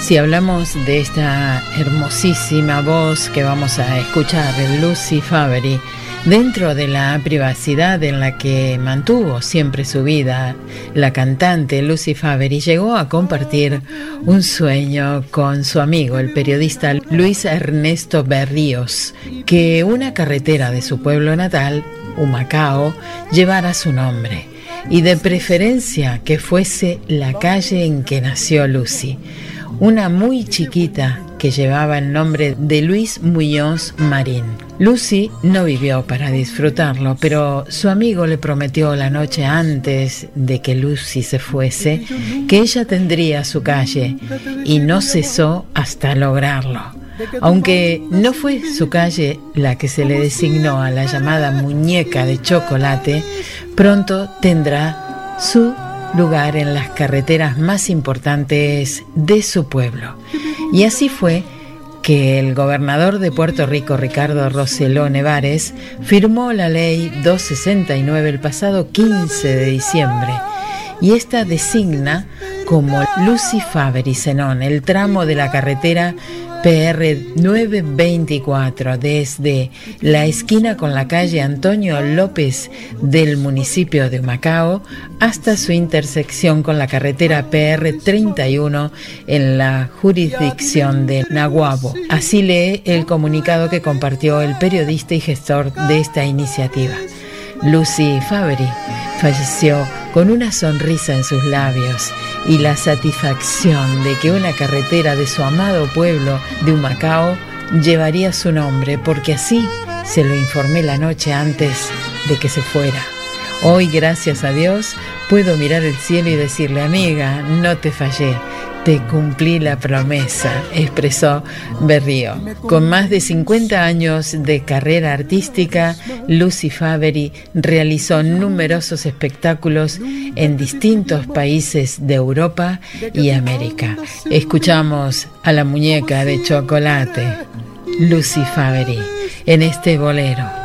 Si hablamos de esta hermosísima voz que vamos a escuchar, Lucy Favery, dentro de la privacidad en la que mantuvo siempre su vida, la cantante Lucy Favery llegó a compartir un sueño con su amigo, el periodista Luis Ernesto Berríos, que una carretera de su pueblo natal, Humacao, llevara su nombre, y de preferencia que fuese la calle en que nació Lucy, una muy chiquita que llevaba el nombre de Luis Muñoz Marín. Lucy no vivió para disfrutarlo, pero su amigo le prometió la noche antes de que Lucy se fuese que ella tendría su calle, y no cesó hasta lograrlo. Aunque no fue su calle la que se le designó a la llamada muñeca de chocolate, pronto tendrá su lugar en las carreteras más importantes de su pueblo. Y así fue que el gobernador de Puerto Rico, Ricardo Rosselló Nevares, firmó la ley 269 el pasado 15 de diciembre, y esta designa como Lucy Favery Zenón el tramo de la carretera PR 924 desde la esquina con la calle Antonio López del municipio de Humacao hasta su intersección con la carretera PR 31 en la jurisdicción de Naguabo. Así lee el comunicado que compartió el periodista y gestor de esta iniciativa. Lucy Favery falleció con una sonrisa en sus labios y la satisfacción de que una carretera de su amado pueblo de Humacao llevaría su nombre, porque así se lo informé la noche antes de que se fuera. Hoy, gracias a Dios, puedo mirar el cielo y decirle: amiga, no te fallé, te cumplí la promesa, expresó Berrío. Con más de 50 años de carrera artística, Lucy Favery realizó numerosos espectáculos en distintos países de Europa y América. Escuchamos a la muñeca de chocolate, Lucy Favery, en este bolero.